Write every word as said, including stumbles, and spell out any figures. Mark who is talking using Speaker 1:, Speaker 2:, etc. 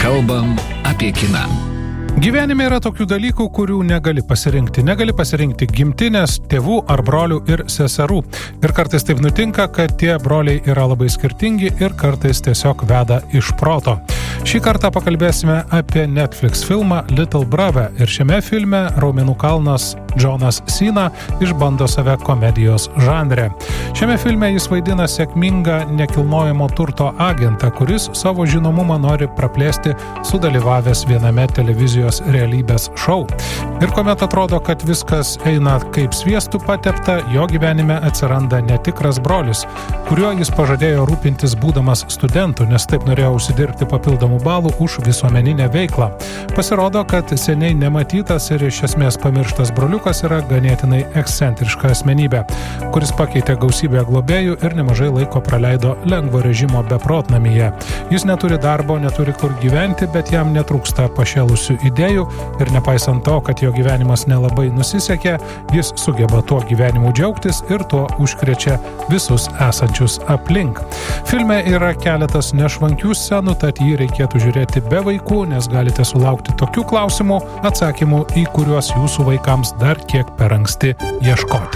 Speaker 1: Kalbam apie kiną.
Speaker 2: Gyvenime yra tokių dalykų, kurių negali pasirinkti. Negali pasirinkti gimtinės, tėvų ar brolių ir seserų. Ir kartais taip nutinka, kad tie broliai yra labai skirtingi ir kartais tiesiog veda iš proto. Šį kartą pakalbėsime apie Netflix filmą Little Brother ir šiame filme raumenų kalnas Džonas Sina išbando save komedijos žanre. Šiame filme jis vaidina sėkmingą nekilnojamo turto agentą, kuris savo žinomumą nori praplėsti sudalyvavęs viename televizijos realybės šou. Ir kuomet atrodo, kad viskas eina kaip sviestų patepta, jo gyvenime atsiranda netikras brolis, kuriuo jis pažadėjo rūpintis būdamas studentu, nes taip norėjo užsidirbti papildomų balų už visuomeninę veiklą. Pasirodo, kad seniai nematytas ir iš esmės pamirštas broliukas yra ganėtinai ekscentriška asmenybė, kuris pakeitė gausybę globėjų ir nemažai laiko praleido lengvo režimo beprotnamyje. Jis neturi darbo, neturi kur gyventi, bet jam netrūksta pašėlusių idėjų ir nepaisant to, kad jo gyvenimas nelabai nusisekė, jis sugeba tuo gyvenimu džiaugtis ir tuo užkrečia visus esančius aplink. Filme yra keletas nešvankių scenų, tad jį reikėtų žiūrėti be vaikų, nes galite sulaukti tokių klausimų, atsakymų, į kuriuos jūsų vaikams dar kiek per anksti ieškoti.